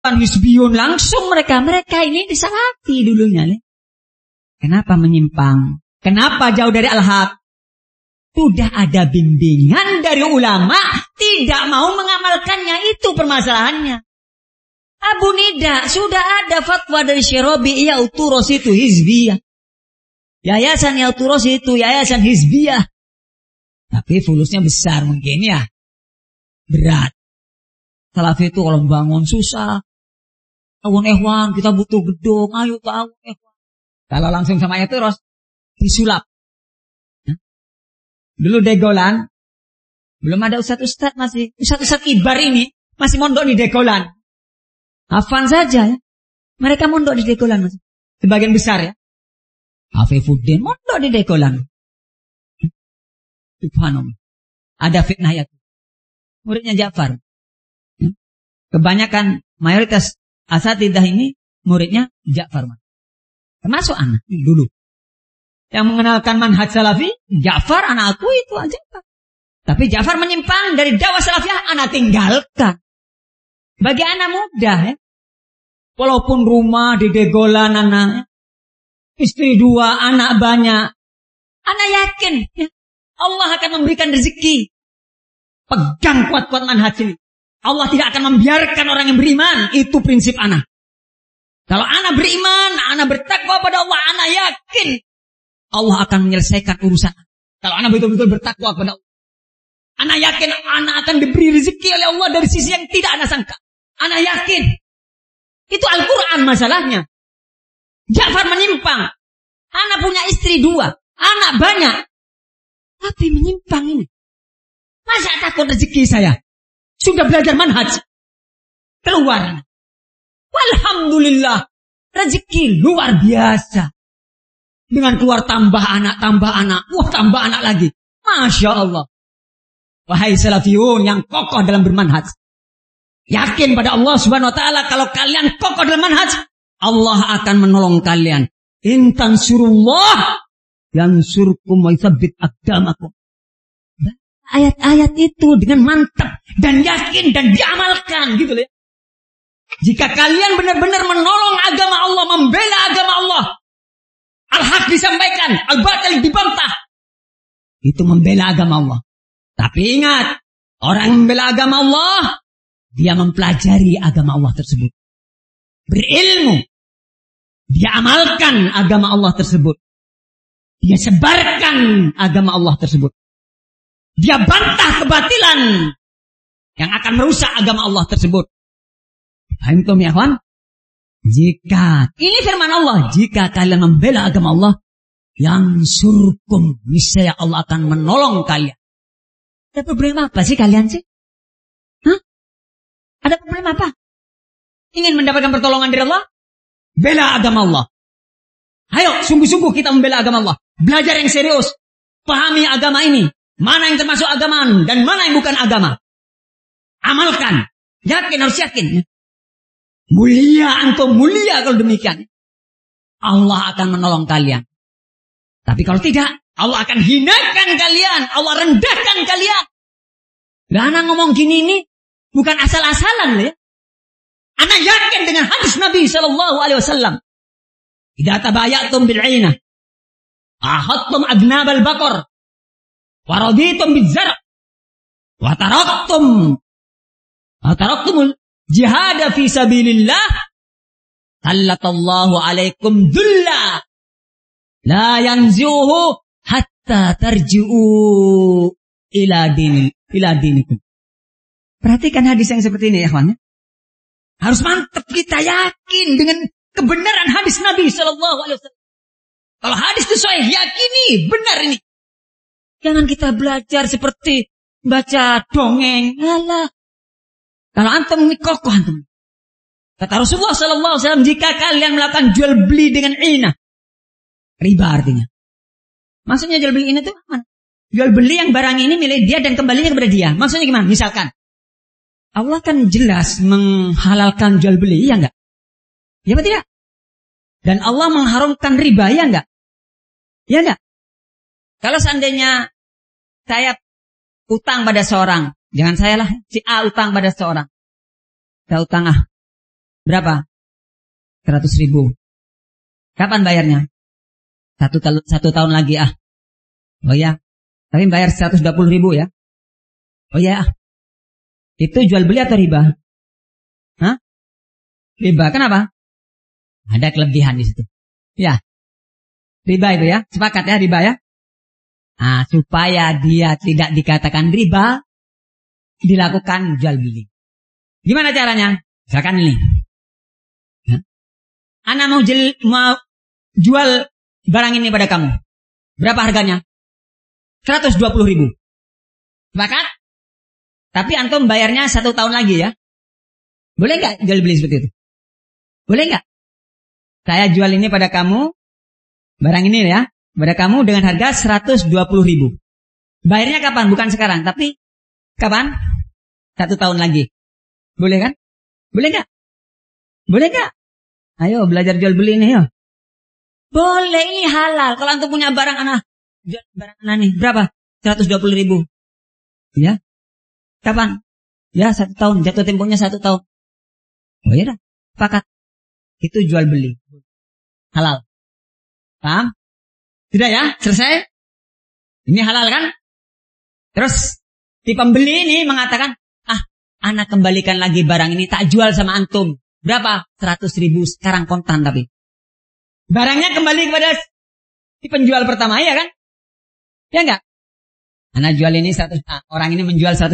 Hizbiyun langsung mereka ini disalafi dulunya. Kenapa menyimpang? Kenapa jauh dari al-haq? Sudah ada bimbingan dari ulama, tidak mau mengamalkannya, itu permasalahannya. Abu Nida, sudah ada fatwa dari Syirabi, ya Uturos itu hizbiyah. Yayasan ya Uturos itu yayasan hizbiyah. Tapi fulusnya besar mungkin ya. Berat. Salafi itu kalau bangun susah. Awun ehwan, kita butuh gedung, ayo ke awun ehwan. Kalau langsung sama Uturos, disulap. Dulu Degolan, belum ada ustaz-ustaz masih. Ustaz-ustaz Ibar ini masih mondok di Degolan. Hafan saja ya. Mereka mondok di Degolan masih. Sebagian besar ya. Afifuddin mondok di Degolan. Subhanallah. Ada fitnah ya. Muridnya Ja'far. Kebanyakan mayoritas asatidah ini muridnya Ja'far. Termasuk anak dulu. Yang mengenalkan manhaj salafi, Ja'far anakku itu aja. Tapi Ja'far menyimpang dari dakwah salafiyah, anak tinggalkan. Bagi anak muda ya. Walaupun rumah di Degolan anak, istri 2, anak banyak. Anak yakin ya, Allah akan memberikan rezeki. Pegang kuat-kuat manhaj ini. Allah tidak akan membiarkan orang yang beriman. Itu prinsip anak. Kalau anak beriman, anak bertakwa pada Allah, anak yakin Allah akan menyelesaikan urusan. Kalau anak betul-betul bertakwa kepada Allah, anak yakin anak akan diberi rezeki oleh Allah dari sisi yang tidak anak sangka. Anak yakin. Itu Al-Quran masalahnya. Ja'far menyimpang. Anak punya istri 2, anak banyak. Tapi menyimpang ini. Masa takut rezeki saya? Sudah belajar manhaj. Keluar. Walhamdulillah. Rezeki luar biasa. Dengan keluar tambah anak. Wah, tambah anak lagi. Masya Allah. Wahai salafiyun yang kokoh dalam bermanhaj. Yakin pada Allah subhanahu wa ta'ala. Kalau kalian kokoh dalam manhaj, Allah akan menolong kalian. In tansurullah yansurkum wa yuthabbit aqdamakum. Ayat-ayat itu dengan mantap dan yakin dan diamalkan gitu ya. Jika kalian benar-benar menolong agama Allah, membela agama Allah, al-haq disampaikan, al-batil dibantah, itu membela agama Allah. Tapi ingat, orang yang membela agama Allah, dia mempelajari agama Allah tersebut, berilmu, dia amalkan agama Allah tersebut, dia sebarkan agama Allah tersebut, dia bantah kebatilan yang akan merusak agama Allah tersebut. Antum ya kawan? Jika, ini firman Allah, jika kalian membela agama Allah, yang surkum, niscaya Allah akan menolong kalian. Ada problem apa sih kalian sih? Hah? Ada problem apa? Ingin mendapatkan pertolongan dari Allah? Bela agama Allah. Ayo, sungguh-sungguh kita membela agama Allah. Belajar yang serius. Pahami agama ini. Mana yang termasuk agama dan mana yang bukan agama. Amalkan. Yakin, harus yakin. Mulia, antum mulia kalau demikian. Allah akan menolong kalian. Tapi kalau tidak, Allah akan hinakan kalian. Allah rendahkan kalian. Dan anak ngomong gini ini bukan asal-asalan ya. Anak yakin dengan hadis Nabi SAW. Idza tabayatum bil'inah, ahadtum adnab al-baqar, wa raditum biz-zar', wa taraktumul jihada fi sabilillah, sallallahu alaikum dhulla la yanzuhu hatta tarji'u ila dinikum. Perhatikan hadis yang seperti ini ya kawan. Harus mantap kita yakin dengan kebenaran hadis Nabi SAW. Kalau hadis itu sahih, yakini benar ini. Jangan kita belajar seperti baca dongeng. Alah. Kalau antum ini kokoh antum. Kata Rasulullah SAW, jika kalian melakukan jual beli dengan inah, riba artinya. Maksudnya jual beli ini tuh apa? Jual beli yang barang ini milik dia dan kembalinya kepada dia. Maksudnya gimana? Misalkan Allah kan jelas menghalalkan jual beli, ya enggak? Ya apa tidak? Dan Allah mengharamkan riba, ya enggak? Ya enggak? Kalau seandainya saya utang pada seorang, jangan saya lah, si A utang pada seorang. Saya utang Berapa? 100.000. Kapan bayarnya? Satu tahun lagi Oh ya. Tapi bayar 120.000 ya. Oh ya. Itu jual beli atau riba? Hah? Riba. Kenapa? Ada kelebihan di situ. Ya. Riba itu ya. Sepakat ya riba ya. Supaya dia tidak dikatakan riba, dilakukan jual beli. Gimana caranya? Misalkan ini. Ana mau jual barang ini pada kamu. Berapa harganya? 120.000. Sepakat? Tapi antum bayarnya 1 tahun lagi ya. Boleh nggak jual beli seperti itu? Boleh nggak? Saya jual ini pada kamu, barang ini ya, pada kamu dengan harga 120.000. Bayarnya kapan? Bukan sekarang, tapi kapan? 1 tahun lagi. Boleh kan? Boleh nggak? Boleh nggak? Ayo belajar jual beli ini ya. Boleh, ini halal. Kalau antum punya barang anak nih, berapa? 120.000. Ya. Kapan? Ya 1 tahun. Jatuh temponya 1 tahun. Oh iya dah. Sepakat. Itu jual beli. Halal. Paham? Tidak ya? Selesai? Ini halal kan? Terus si pembeli ini mengatakan, anak kembalikan lagi barang ini, tak jual sama antum. Berapa? 100.000 sekarang kontan tapi. Barangnya kembali kepada si penjual pertama, ya kan? Ya enggak? Anak jual ini orang ini menjual 120.000.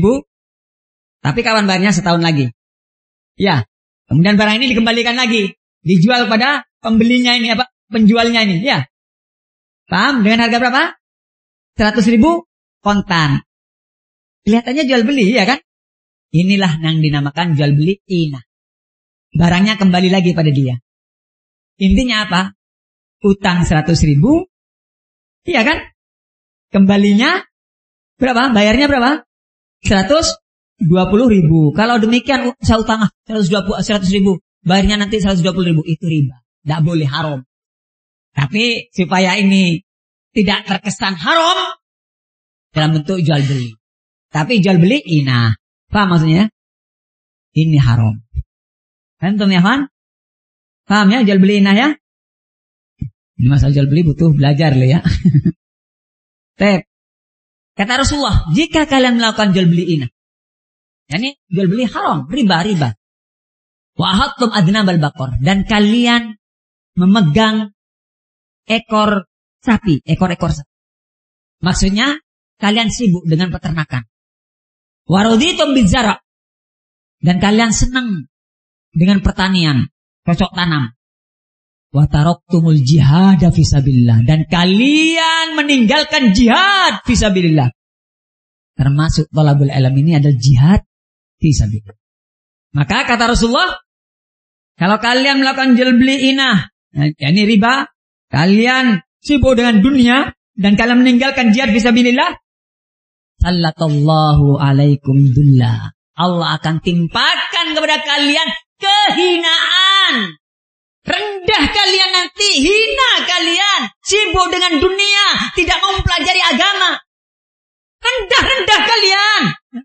Tapi kawan bayarnya setahun lagi. Ya. Kemudian barang ini dikembalikan lagi. Dijual pada pembelinya ini, penjualnya ini, ya. Paham? Dengan harga berapa? 100.000 kontan. Kelihatannya jual beli, ya kan? Inilah yang dinamakan jual beli inah. Barangnya kembali lagi pada dia. Intinya apa? Utang 100.000. Iya kan? Kembalinya berapa? Bayarnya berapa? 120.000. Kalau demikian saya utang 100.000. Bayarnya nanti 120.000. Itu riba. Tidak boleh, haram. Tapi supaya ini tidak terkesan haram dalam bentuk jual beli. Tapi jual beli inah. Paham maksudnya? Ini haram. Antum ya, Fan? Paham ya jual beli inah ya? Ini masalah jual beli butuh belajar loh ya. Kata Rasulullah, jika kalian melakukan jual beli inah, yakni jual beli haram, riba. Wa ahattum adnabal baqar, dan kalian memegang ekor sapi. Maksudnya kalian sibuk dengan peternakan. Wa raditum bizara, dan kalian senang dengan pertanian, cocok tanam. Wa taraktumul jihad fisabilillah, dan kalian meninggalkan jihad fisabilillah. Termasuk talabul ilm ini adalah jihad fisabilillah. Maka kata Rasulullah, kalau kalian melakukan jual beli inah, yakni riba, kalian sibuk dengan dunia dan kalian meninggalkan jihad fisabilillah, sallallahu alaikum dullah. Allah akan timpakan kepada kalian kehinaan. Rendah kalian nanti, hina kalian, sibuk dengan dunia, tidak mau mempelajari agama. Rendah kalian.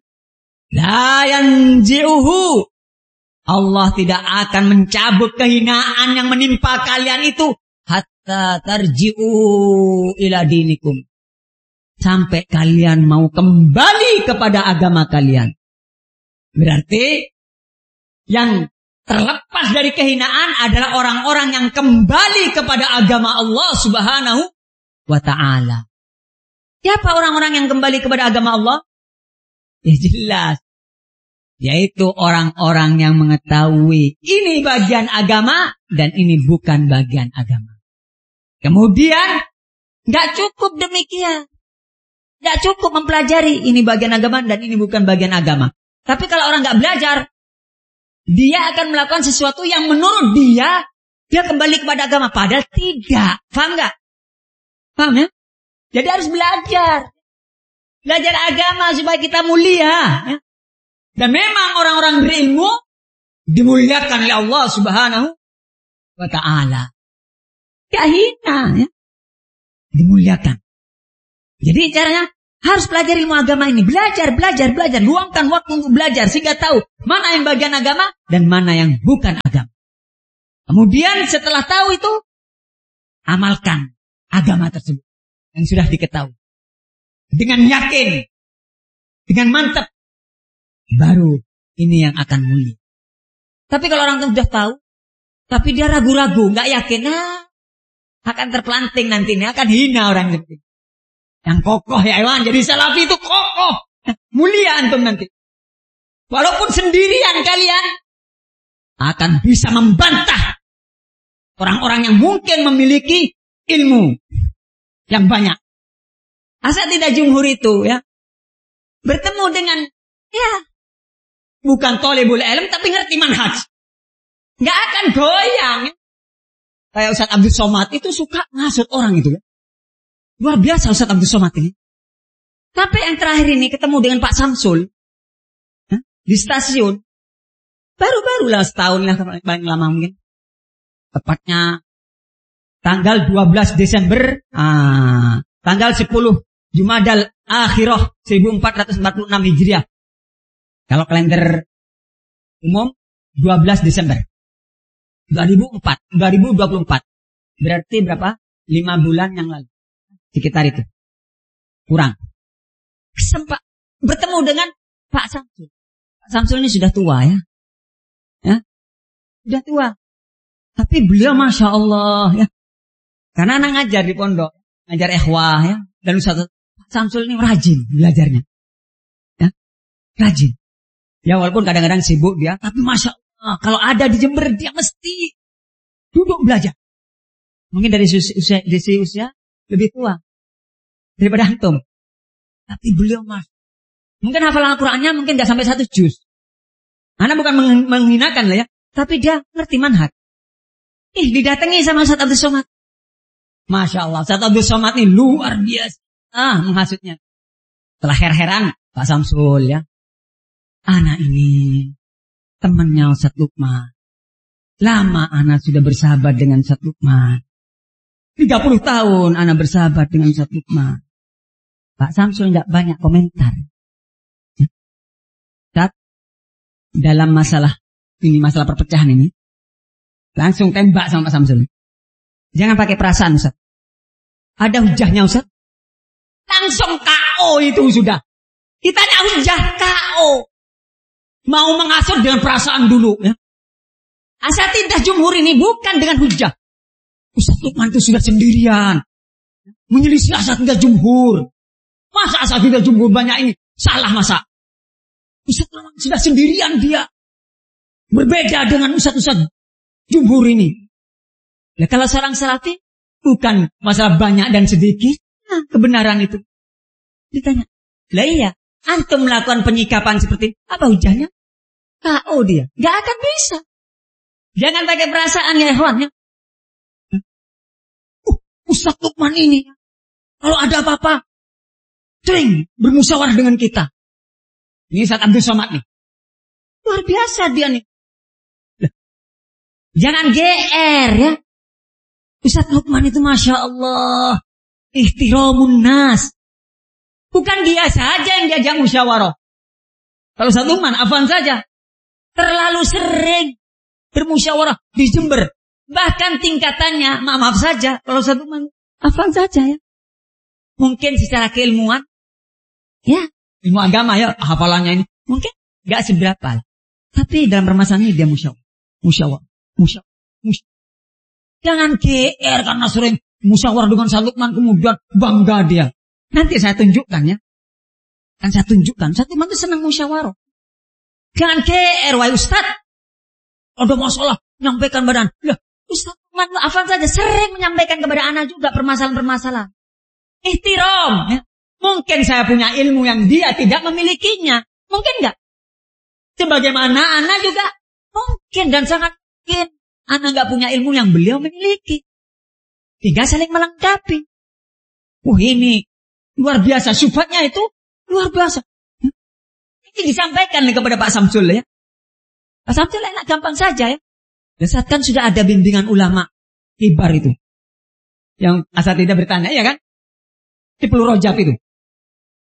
La yanzi'uhu. Allah tidak akan mencabut kehinaan yang menimpa kalian itu hatta tarji'u ila dinikum. Sampai kalian mau kembali kepada agama kalian. Berarti yang terlepas dari kehinaan adalah orang-orang yang kembali kepada agama Allah Subhanahu wa ta'ala. Siapa orang-orang yang kembali kepada agama Allah? Ya jelas. Yaitu orang-orang yang mengetahui ini bagian agama dan ini bukan bagian agama. Kemudian gak cukup demikian. Gak cukup mempelajari ini bagian agama dan ini bukan bagian agama. Tapi kalau orang gak belajar, dia akan melakukan sesuatu yang menurut dia kembali kepada agama. Padahal tidak. Paham gak? Paham ya? Jadi harus belajar. Belajar agama supaya kita mulia. Ya? Dan memang orang-orang berilmu dimuliakan oleh Allah Subhanahu wa ta'ala. Gak hina. Ya? Dimuliakan. Jadi caranya Harus pelajari ilmu agama ini. Belajar. Luangkan waktu untuk belajar. Sehingga tahu mana yang bagian agama dan mana yang bukan agama. Kemudian setelah tahu itu, amalkan agama tersebut yang sudah diketahui. Dengan yakin. Dengan mantap. Baru ini yang akan mulia. Tapi kalau orang itu sudah tahu, tapi dia ragu-ragu, nggak yakin, akan terpelanting nanti ini, akan hina orang itu. Yang kokoh ya Iwan, jadi salafi itu kokoh, mulia antum nanti. Walaupun sendirian kalian akan bisa membantah orang-orang yang mungkin memiliki ilmu yang banyak. Asatidzah jumhur itu ya bertemu dengan bukan thalibul ilm tapi ngerti manhaj. Nggak akan goyang. Kayak Ustaz Abdul Somad itu suka ngasut orang itu ya. Luar biasa Ustaz Abdul Somad ini. Tapi yang terakhir ini ketemu dengan Pak Samsul di stasiun. Baru-barulah setahun lah, paling lama mungkin. Tepatnya tanggal 12 Desember, tanggal 10 Jumadal Akhirah 1446 Hijriah. Kalau kalender umum 12 Desember 2024. Berarti berapa? 5 bulan yang lalu. Sekitar itu. Kurang. Sempat bertemu dengan Pak Samsul. Pak Samsul ini sudah tua ya. Sudah tua. Tapi beliau Masya Allah ya. Karena anak ngajar di pondok. Ngajar ikhwah ya. Dan Ustaz Samsul ini rajin belajarnya. Ya. Rajin. Ya walaupun kadang-kadang sibuk dia. Tapi Masya Allah. Kalau ada di Jember dia mesti duduk belajar. Mungkin dari usia lebih tua. Daripada antum. Tapi beliau mungkin hafalan Al-Qurannya mungkin gak sampai 1 juz. Anak bukan menghinakan lah ya. Tapi dia ngerti manhaj. Didatangi sama Ustaz Abdul Somad. Masya Allah, Ustaz Abdul Somad ini luar biasa. Menghasutnya. Setelah her-heran, Pak Samsul ya. Anak ini temannya Ustaz Lukman. Lama anak sudah bersahabat dengan Ustaz Lukman. 30 tahun anak bersahabat dengan Ustaz Lukman. Pak Samsul tidak banyak komentar. Ustaz, dalam masalah perpecahan ini, langsung tembak sama Pak Samsul. Jangan pakai perasaan Ustaz. Ada hujahnya Ustaz. Langsung KO itu sudah. Ditanya hujah KO. Mau mengasut dengan perasaan dulu ya. Asatidzah jumhur ini bukan dengan hujah. Ustaz Lukman itu sudah sendirian. Menyelisih asatidzah jumhur. Masa asatidzah jumhur banyak ini? Salah masa? Ustaz Lukman sudah sendirian dia. Berbeda dengan ustaz-ustaz jumhur ini. Ya, kalau seorang salafi bukan masalah banyak dan sedikit, kebenaran itu. Ditanya, lah iya, antum melakukan penyikapan seperti apa hujahnya? KO dia, nggak akan bisa. Jangan pakai perasaan ya ikhwan ya. Ustaz Lukman ini, kalau ada apa-apa, sering bermusyawarah dengan kita. Ini Ustaz Abdul Somad nih, luar biasa dia nih. Jangan GR ya. Ustaz Lukman itu Masya Allah. Ihtiramun nas. Bukan dia saja yang diajak musyawarah. Kalau Ustaz Lukman, afwan saja. Terlalu sering bermusyawarah di Jember. Bahkan tingkatannya, maaf saja. Kalau Ustaz Lukman, afwan saja ya. Mungkin secara keilmuan. Ya, ilmu agama ya, hafalannya ini. Mungkin gak seberapa. Tapi dalam permasalahan ini dia musyawarah. Jangan GR karena sering musyawarah dengan Ustaz Lukman kemudian bangga dia. Nanti saya tunjukkan ya. Kan saya tunjukkan. Ustaz Lukman itu senang musyawarah. Jangan GR wahai Ustaz. Ada masalah menyampaikan badan. Lah, Ustaz Lukman afan saja sering menyampaikan kepada anak juga permasalahan-permasalahan. Ihtiram ya. Mungkin saya punya ilmu yang dia tidak memilikinya. Mungkin enggak? Sebagaimana anak juga mungkin dan sangat mungkin anak nggak punya ilmu yang beliau memiliki. Tiga saling melengkapi. Ini luar biasa. Sifatnya itu luar biasa. Ini disampaikan kepada Pak Samsul ya. Pak Samsul enak gampang saja ya. Saat kan sudah ada bimbingan ulama kibar itu. Yang asatidzah bertanya ya kan. Di Pulau Rojab itu.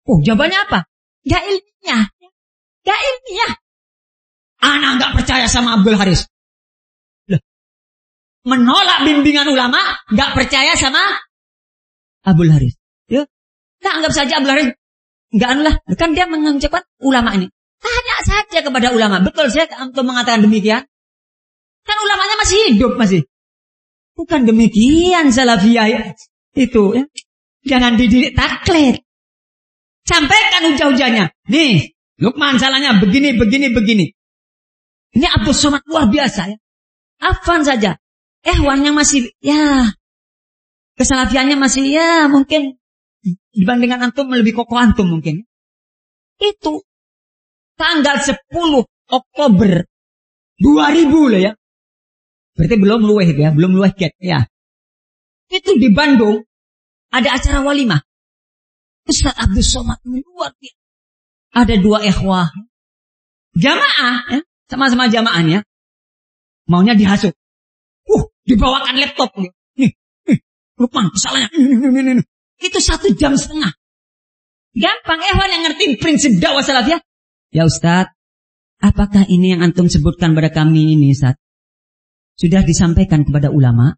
Oh, jawabannya apa? Gak ilmiah. Gak ilmiah. Anak gak percaya sama Abdul Haris. Loh. Menolak bimbingan ulama, gak percaya sama Abdul Haris. Ya, nah, anggap saja Abdul Haris. Enggak anulah, kan dia mengucapkan ulama ini. Tanya saja kepada ulama. Betul saya untuk mengatakan demikian? Kan ulamanya masih hidup masih. Bukan demikian salafiyah itu ya. Jangan dididik taklid. Sampaikan hujah-hujahnya. Nih, Lukman salahnya begini. Ini Abdul Somad luar biasa ya. Afwan saja. Ehwannya masih ya. Kesalafiannya masih ya mungkin dibandingkan antum lebih kokoh antum mungkin. Itu tanggal 10 Oktober 2000 lah ya. Berarti belum luweh ya, belum luweh get ya. Itu di Bandung ada acara walimah. Ustaz Abdul Somad luar biasa. Ada 2 ikhwah jamaah ya, sama-sama jamaahnya. Maunya dihasut. Dibawakan laptop nih. Nih, Lukman kesalahannya. Ini. Itu 1,5 jam. Gampang, ehwan yang ngerti prinsip dakwah salafiyah. Ya Ustaz, apakah ini yang antum sebutkan pada kami ini Ustaz? Sudah disampaikan kepada ulama?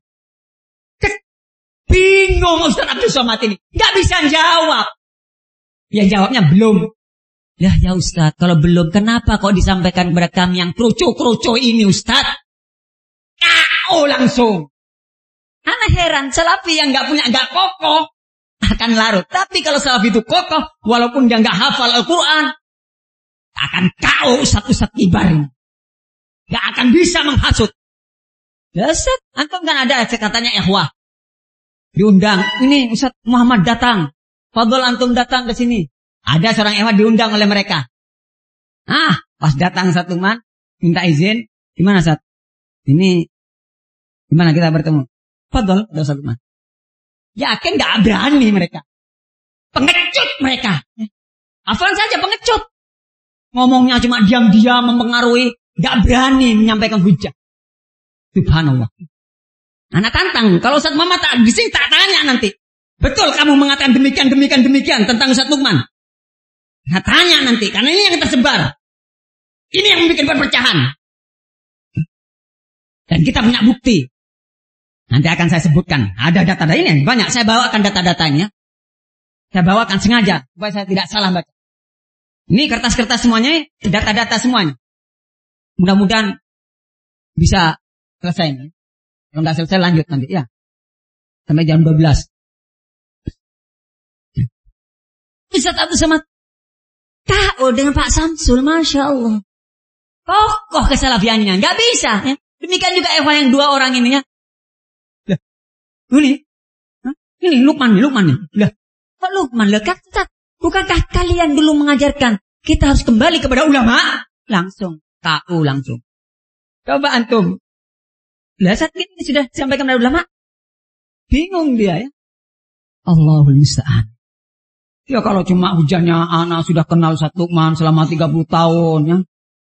Bingung Ustaz Abdul Somad ini. Gak bisa jawab. Ya jawabnya belum. Ya Ustaz, kalau belum kenapa kok disampaikan kepada kami yang kerucu-kerucu ini Ustaz? Kau langsung. Anak heran, salafi yang gak kokoh akan larut. Tapi kalau salafi itu kokoh, walaupun dia gak hafal Al-Quran, akan kau Ustaz kibar. Gak akan bisa menghasut. Ya Ustaz, antum kan ada katanya ikhwah. Diundang, ini Ustaz Muhammad datang. Fadol antum datang ke sini. Ada seorang ikhwah diundang oleh mereka. Pas datang satu man, minta izin. Gimana Ustaz? Ini, gimana kita bertemu? Fadol, ada satu man. Yakin gak berani mereka. Pengecut mereka. Afwan saja pengecut. Ngomongnya cuma diam-diam mempengaruhi. Gak berani menyampaikan hujah. Subhanallah. Anak tantang. Kalau Ustaz Muhammad tak di sini tak tanya nanti. Betul kamu mengatakan demikian tentang Ustaz Lukman. Nah tanya nanti. Karena ini yang tersebar. Ini yang membuat perpecahan. Dan kita punya bukti. Nanti akan saya sebutkan. Ada data-data ini banyak. Saya bawakan data-datanya. Saya bawakan sengaja. Supaya saya tidak salah baca. Ini kertas-kertas semuanya. Data-data semuanya. Mudah-mudahan bisa selesai. Kalau nggak selesai lanjut nanti. Ya. Sampai jam 12. Ustaz Abdul Somad. Kau dengan Pak Samsul. Masya Allah. Kokoh kesalafiannya. Nggak bisa. Ya. Demikian juga Evan yang 2 orang ini ya. Ini Lukman nih. Lah, kok Lukman? Lah, bukankah kalian dulu mengajarkan kita harus kembali kepada ulama? Langsung. Coba antum. Lah, saat ini sudah disampaikan kepada ulama. Bingung dia ya. Allahul musta'an. Ya kalau cuma hujannya anak sudah kenal Ustaz Lukman selama 30 tahun ya.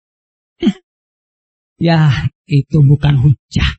Ya, itu bukan hujah.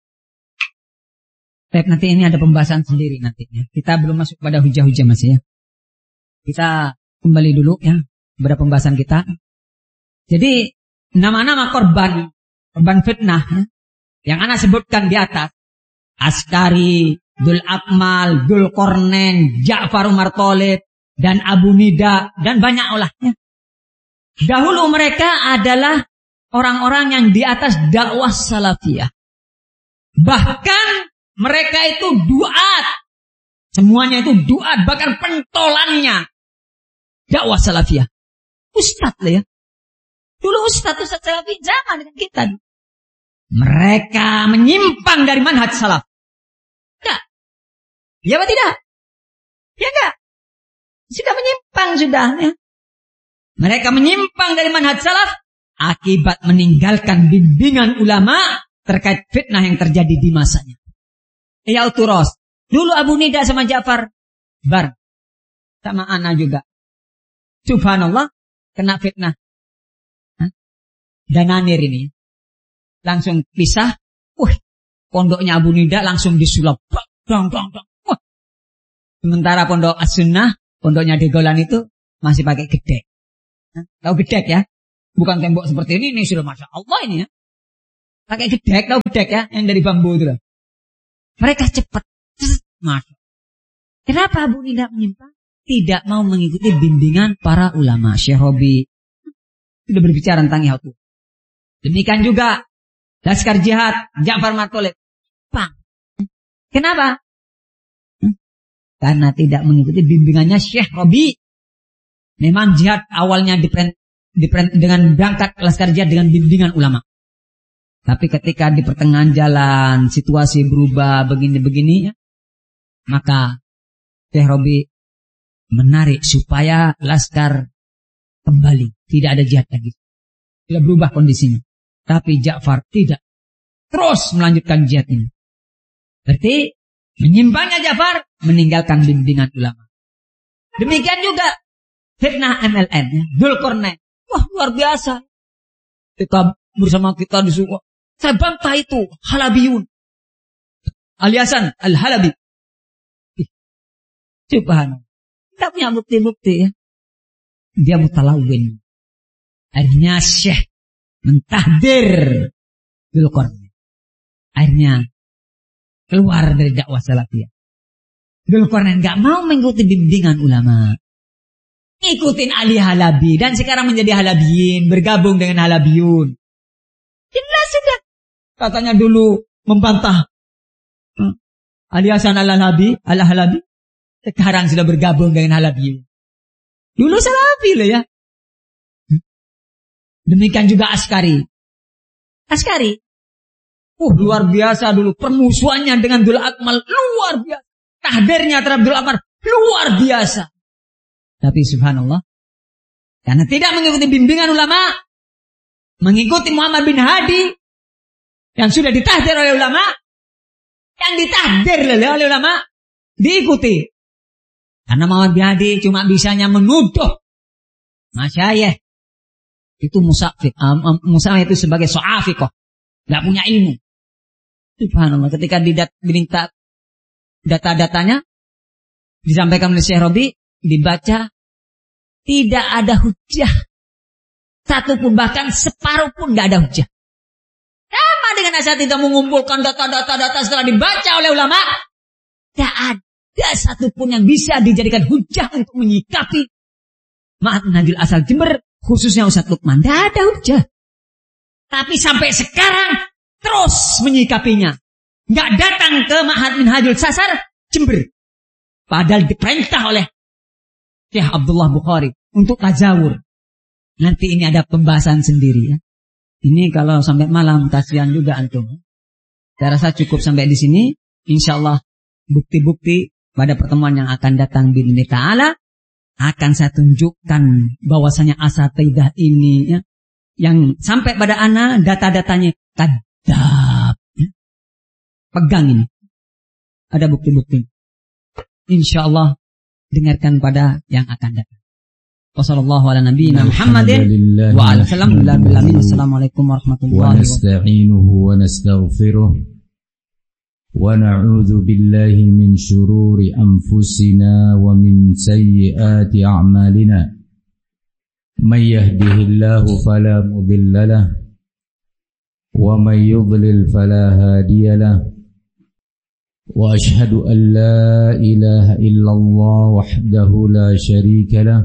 Tapi nanti ini ada pembahasan sendiri nantinya. Kita belum masuk pada hujah-hujah masih ya. Kita kembali dulu ya pada pembahasan kita. Jadi nama-nama korban fitnah ya, yang anak sebutkan di atas. Askari, Dul Akmal, Dul Kornen, Ja'far Umar Tholib, dan Abu Nida, dan banyak olahnya. Dahulu mereka adalah orang-orang yang di atas dakwah salafiyah. Bahkan mereka itu duat. Semuanya itu duat. Bahkan pentolannya dakwah salafiyah. Ustaz lah ya. Dulu Ustaz salafi zaman dengan kita. Mereka menyimpang dari manhaj salaf. Enggak. Ya apa tidak? Ya enggak. Sudah menyimpang sudah ya. Mereka menyimpang dari manhaj salaf akibat meninggalkan bimbingan ulama terkait fitnah yang terjadi di masanya. Ya uturos. Dulu Abu Nida sama Ja'far bar sama Ana juga. Subhanallah kena fitnah. Dananir ini langsung pisah. Pondoknya Abu Nida langsung disulap. Sementara pondok As-Sunnah, pondoknya Degolan itu masih pakai gedek. Tahu gedek ya? Bukan tembok seperti ini sudah Masya Allah ini ya. Pakai gedek, tahu gedek ya? Yang dari bambu itu. Mereka cepat. Masya. Kenapa Abu tidak menyimpang? Tidak mau mengikuti bimbingan para ulama. Syekh Robi sudah berbicara tentang itu. Demikian juga Laskar Jihad Ja'far Matolib. Kenapa? Karena tidak mengikuti bimbingannya Syekh Robi. Memang jihad awalnya dengan berangkat Laskar Jihad dengan bimbingan ulama. Tapi ketika di pertengahan jalan situasi berubah begini-begini ya, maka Syekh Robi menarik supaya Laskar kembali. Tidak ada jihad lagi. Tidak berubah kondisinya. Tapi Ja'far tidak. Terus melanjutkan jihad ini. Berarti menyimpangnya Ja'far meninggalkan bimbingan ulama. Demikian juga fitnah MLN. Ya. Dzulqarnain. Wah luar biasa. Kita bersama kita disuruh. Saya bantah itu. Halabiyun. Aliasan Al-Halabi. Subhanallah. Tidak punya bukti-bukti ya. Dia mutalawin. Akhirnya Syekh mentahdir Dzulqarnain. Akhirnya keluar dari dakwah salafiyah. Dzulqarnain enggak mau mengikuti bimbingan ulama. Ikutin Ali Halabi dan sekarang menjadi Halabiyin, bergabung dengan Halabiyun. Jelas sudah. Katanya dulu membantah Ali Hasan Al-Halabi, Al-Halabi. Sekarang sudah bergabung dengan Halabi. Dulu Salafi loh ya. Demikian juga Askari. Askari. Luar biasa dulu. Permusuhannya dengan Dul Akmal. Luar biasa. Tahdirnya terhadap Dul Akmal. Luar biasa. Tapi subhanallah. Karena tidak mengikuti bimbingan ulama. Mengikuti Muhammad bin Hadi. Yang sudah ditahdir oleh ulama. Yang ditahdir oleh ulama. Diikuti. Karena Muhammad bin Hadi cuma bisanya menuduh masyayikh itu musafik, musafik itu sebagai so'afiqah, nggak punya ilmu. Subhanallah, ketika diminta data-datanya disampaikan oleh Syekh Robi, dibaca tidak ada hujah satu pun, bahkan separuh pun nggak ada hujah. Sama dengan asatidz mengumpulkan data-data setelah dibaca oleh ulama, tidak ada satupun yang bisa dijadikan hujah untuk menyikapi Ma'had Minhajul Asal Jember, khususnya Ustaz Lukman. Tidak ada hujah. Tapi sampai sekarang terus menyikapinya. Nggak datang ke Ma'had Minhajul Asal Jember. Padahal diperintah oleh Syekh Abdullah Bukhari untuk tazawur. Nanti ini ada pembahasan sendiri ya. Ini kalau sampai malam kasihan juga antum. Saya rasa cukup sampai di sini. Insyaallah bukti-bukti pada pertemuan yang akan datang bi'idznillah ta'ala akan saya tunjukkan bahwasanya asatidzah ini ya, yang sampai pada ana data-datanya kadzab ya. Pegang ini. Ada bukti-bukti. Insyaallah dengarkan pada yang akan datang. Wassallallahu ala nabiyyina Muhammadin wa ala alihi. Wassalamualaikum warahmatullahi wabarakatuh. ونعوذ بالله من شرور أنفسنا ومن سيئات أعمالنا من يهده الله فلا مضل له ومن يضلل فلا هادي له وأشهد أن لا إله إلا الله وحده لا شريك له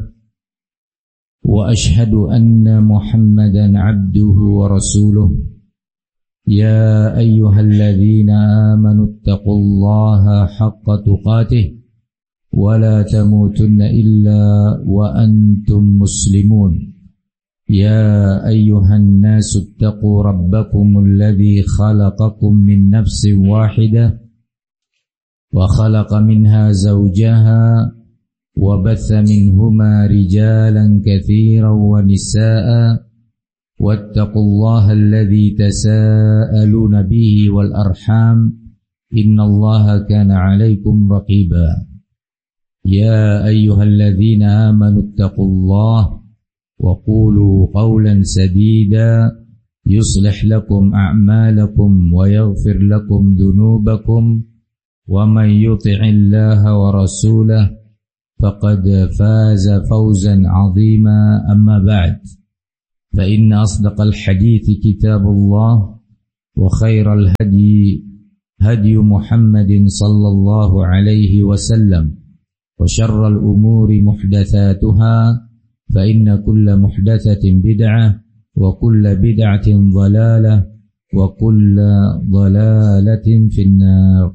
وأشهد أن محمدا عبده ورسوله يا أيها الذين آمنوا اتقوا الله حق تقاته ولا تموتن إلا وأنتم مسلمون يا أيها الناس اتقوا ربكم الذي خلقكم من نفس واحدة وخلق منها زوجها وبث منهما رجالا كثيرا ونساء واتقوا الله الذي تساءلون به والأرحام إن الله كان عليكم رقيبا يا أيها الذين آمنوا اتقوا الله وقولوا قولا سديدا يصلح لكم أعمالكم ويغفر لكم ذنوبكم ومن يطع الله ورسوله فقد فاز فوزا عظيما. أما بعد، فإن أصدق الحديث كتاب الله، وخير الهدي هدي محمد صلى الله عليه وسلم، وشر الأمور محدثاتها، فإن كل محدثة بدعة، وكل بدعة ضلالة، وكل ضلالة في النار.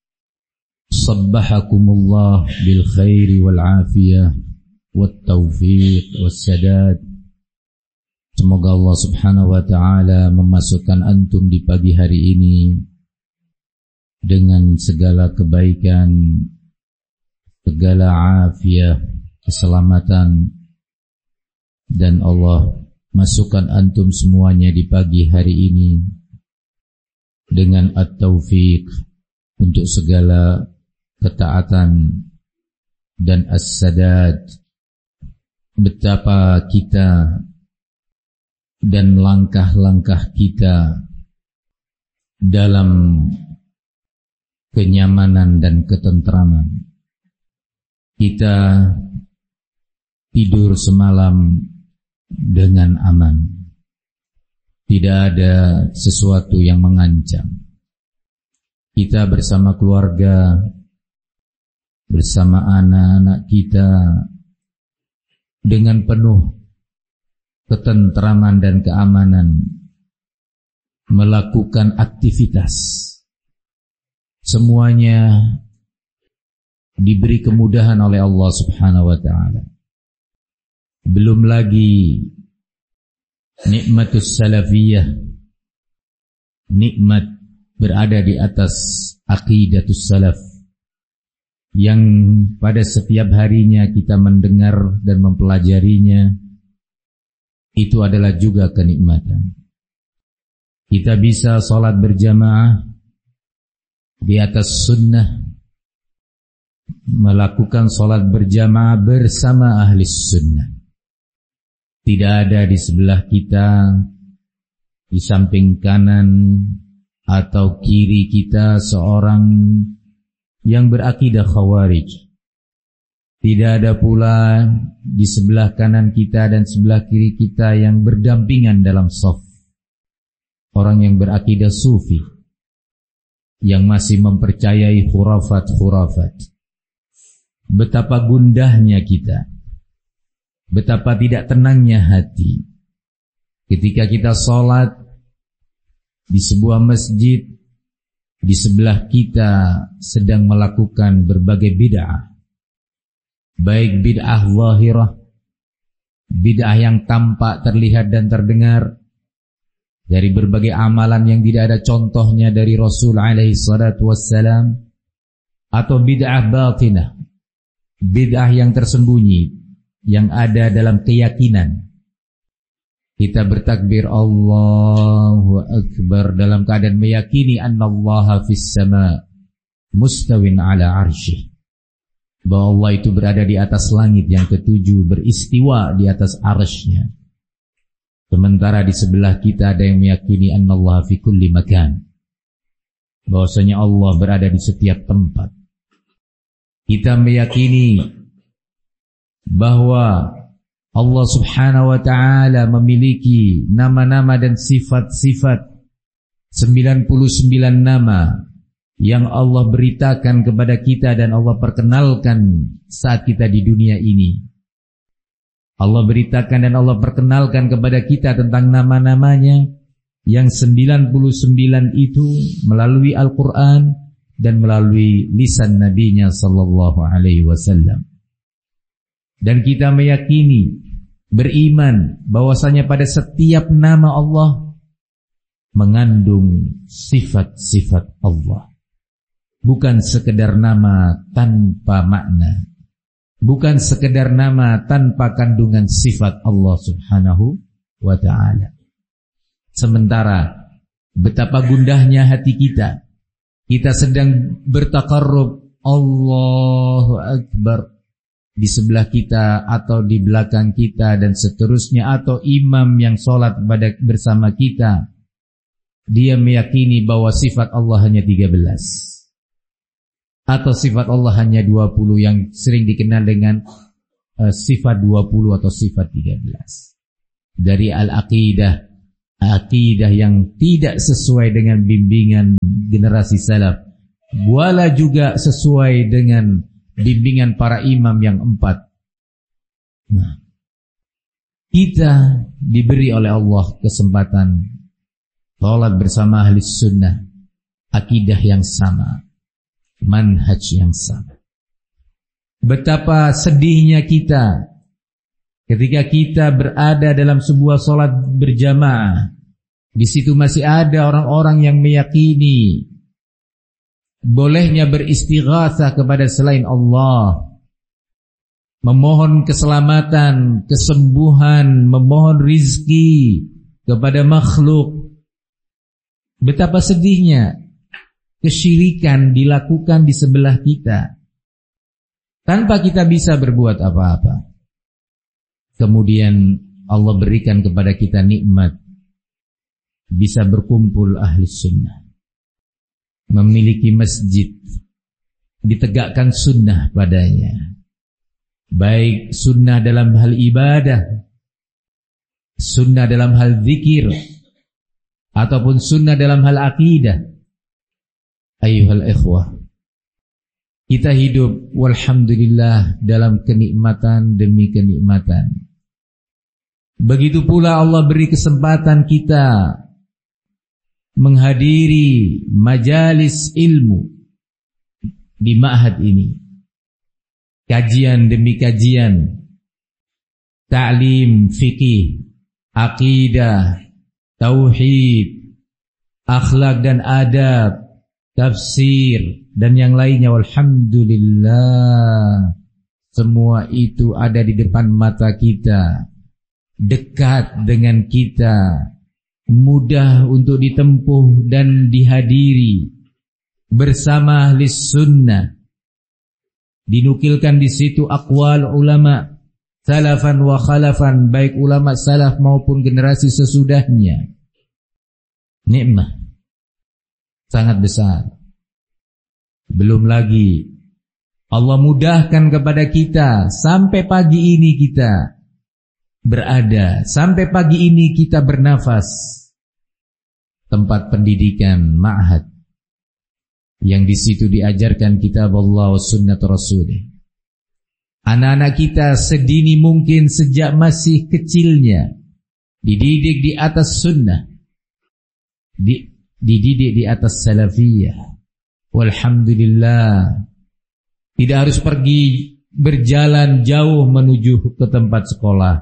صبحكم الله بالخير والعافية والتوفيق والسداد. Semoga Allah subhanahu wa ta'ala memasukkan antum di pagi hari ini dengan segala kebaikan, segala afiat, keselamatan, dan Allah masukkan antum semuanya di pagi hari ini dengan at-taufiq untuk segala ketaatan dan as-sadad. Betapa kita dan langkah-langkah kita dalam kenyamanan dan ketentraman. Kita tidur semalam dengan aman. Tidak ada sesuatu yang mengancam. Kita bersama keluarga, bersama anak-anak kita dengan penuh ketentraman dan keamanan melakukan aktivitas. Semuanya diberi kemudahan oleh Allah subhanahu wa ta'ala. Belum lagi nikmatus salafiyah, nikmat berada di atas aqidatus salaf, yang pada setiap harinya kita mendengar dan mempelajarinya. Itu adalah juga kenikmatan. Kita bisa sholat berjamaah di atas sunnah, melakukan sholat berjamaah bersama ahli sunnah. Tidak ada di sebelah kita, di samping kanan atau kiri kita seorang yang berakidah khawarij. Tidak ada pula di sebelah kanan kita dan sebelah kiri kita yang berdampingan dalam shaf orang yang berakidah sufi, yang masih mempercayai khurafat-khurafat. Betapa gundahnya kita, betapa tidak tenangnya hati ketika kita sholat di sebuah masjid, di sebelah kita sedang melakukan berbagai bid'ah, baik bid'ah zahirah, bid'ah yang tampak, terlihat dan terdengar dari berbagai amalan yang tidak ada contohnya dari Rasul alaihi salatu wassalam, atau bid'ah batinah, bid'ah yang tersembunyi, yang ada dalam keyakinan. Kita bertakbir Allahu Akbar dalam keadaan meyakini annallaha fis sama mustawin ala arsyih, bahwa Allah itu berada di atas langit yang ketujuh, beristiwa di atas arsy-Nya. Sementara di sebelah kita ada yang meyakini annallaha fi kulli makan, bahwasanya Allah berada di setiap tempat. Kita meyakini bahwa Allah subhanahu wa ta'ala memiliki nama-nama dan sifat-sifat, 99 nama yang Allah beritakan kepada kita dan Allah perkenalkan saat kita di dunia ini. Allah beritakan dan Allah perkenalkan kepada kita tentang nama-namanya yang 99 itu melalui Al-Quran dan melalui lisan Nabi-Nya sallallahu alaihi wasallam. Dan kita meyakini, beriman bahwasanya pada setiap nama Allah mengandung sifat-sifat Allah. Bukan sekedar nama tanpa makna, bukan sekedar nama tanpa kandungan sifat Allah subhanahu wa ta'ala. Sementara betapa gundahnya hati kita, kita sedang bertaqarrub Allahu Akbar di sebelah kita atau di belakang kita dan seterusnya, atau imam yang sholat bersama kita, dia meyakini bahwa sifat Allah hanya 13. atau sifat Allah hanya 20 yang sering dikenal dengan sifat 20 atau sifat 13. Dari al-aqidah, akidah yang tidak sesuai dengan bimbingan generasi salaf, wala juga sesuai dengan bimbingan para imam yang 4. Nah, kita diberi oleh Allah kesempatan sholat bersama ahli sunnah, akidah yang sama, manhaj yang sama. Betapa sedihnya kita ketika kita berada dalam sebuah sholat berjamaah, di situ masih ada orang-orang yang meyakini bolehnya beristighatsah kepada selain Allah, memohon keselamatan, kesembuhan, memohon rizki kepada makhluk. Betapa sedihnya kesyirikan dilakukan di sebelah kita tanpa kita bisa berbuat apa-apa. Kemudian Allah berikan kepada kita nikmat, bisa berkumpul ahli sunnah, memiliki masjid, ditegakkan sunnah padanya, baik sunnah dalam hal ibadah, sunnah dalam hal zikir, ataupun sunnah dalam hal akidah. Ayyuhal ikhwah, kita hidup walhamdulillah dalam kenikmatan demi kenikmatan. Begitu pula Allah beri kesempatan kita menghadiri majalis ilmu di ma'had ini. Kajian demi kajian, ta'lim fikih, akidah, tauhid, akhlak dan adab, tafsir dan yang lainnya. Walhamdulillah, semua itu ada di depan mata kita, dekat dengan kita, mudah untuk ditempuh dan dihadiri bersama ahli sunnah. Dinukilkan di situ aqwal ulama salafan wa khalafan, baik ulama salaf maupun generasi sesudahnya. Nikmat sangat besar. Belum lagi Allah mudahkan kepada kita sampai pagi ini kita berada, sampai pagi ini kita bernafas. Tempat pendidikan ma'had yang di situ diajarkan kitab Allah wa sunnat Rasulih. Anak-anak kita sedini mungkin sejak masih kecilnya dididik di atas sunnah, dididik di atas salafiyah. Walhamdulillah, tidak harus pergi berjalan jauh menuju ke tempat sekolah,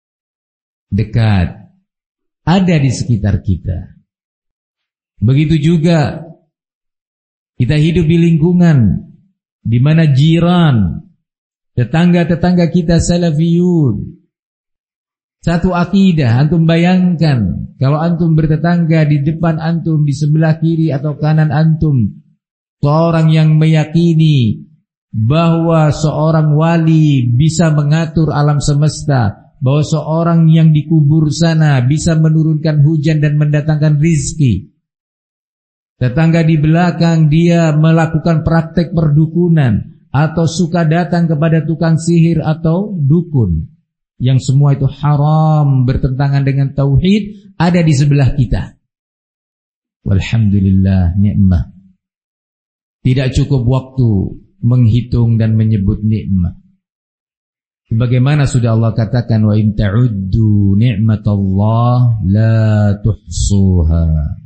dekat, ada di sekitar kita. Begitu juga kita hidup di lingkungan di mana jiran, tetangga-tetangga kita salafiyun, satu akidah. Antum bayangkan kalau antum bertetangga, di depan antum, di sebelah kiri atau kanan antum, seorang yang meyakini bahwa seorang wali bisa mengatur alam semesta, bahwa seorang yang dikubur sana bisa menurunkan hujan dan mendatangkan rizki. Tetangga di belakang dia melakukan praktek perdukunan atau suka datang kepada tukang sihir atau dukun, yang semua itu haram, bertentangan dengan tauhid, ada di sebelah kita. Walhamdulillah, nikmat. Tidak cukup waktu menghitung dan menyebut nikmat. Sebagaimana sudah Allah katakan, wa in ta'uddu ni'matallah la tuhsuha.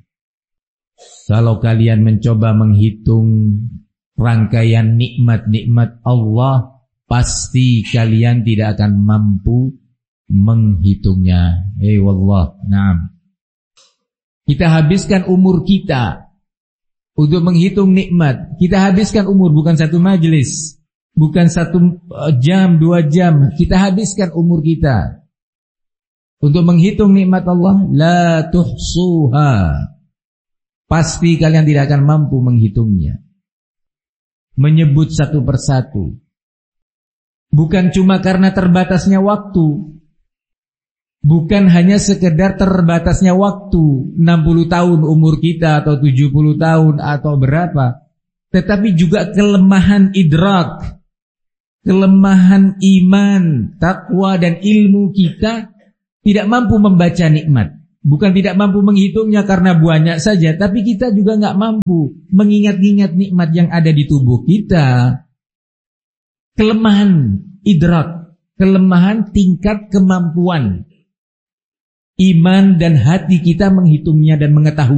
Kalau kalian mencoba menghitung rangkaian nikmat-nikmat Allah, pasti kalian tidak akan mampu menghitungnya. Wallah, na'am. Kita habiskan umur kita untuk menghitung nikmat. Kita habiskan umur, bukan satu majelis, bukan 1 jam, 2 jam. Kita habiskan umur kita untuk menghitung nikmat Allah. La tuhsuha. Pasti kalian tidak akan mampu menghitungnya. Menyebut satu persatu. Bukan cuma karena terbatasnya waktu. Bukan hanya sekedar terbatasnya waktu, 60 tahun umur kita atau 70 tahun atau berapa. tetapi juga kelemahan idrak, kelemahan iman, takwa dan ilmu kita tidak mampu membaca nikmat. Bukan tidak mampu menghitungnya karena banyak saja, tapi kita juga nggak mampu mengingat-ingat nikmat yang ada di tubuh kita. Kelemahan idrak, kelemahan tingkat kemampuan iman dan hati kita menghitungnya dan mengetahui